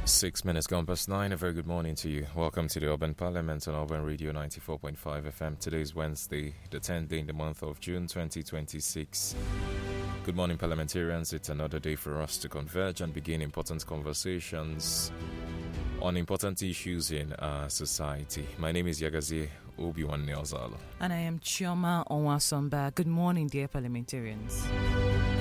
6 minutes gone past 9. A very good morning to you. Welcome to the Urban Parliament on Urban Radio 94.5 FM. Today is Wednesday, the 10th day in the month of June 2026. Good morning, parliamentarians. It's another day for us to converge and begin important conversations on important issues in our society. My name is Yagazi Obiwan Neozalo. And I am Chioma Onwasomba. Good morning, dear parliamentarians.